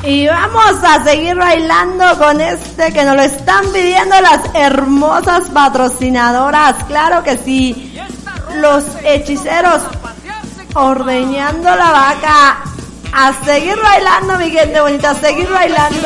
Y vamos a seguir bailando con este que nos lo están pidiendo las hermosas patrocinadoras. Claro que sí. Los hechiceros ordeñando la vaca. A seguir bailando, mi gente bonita, a seguir bailando.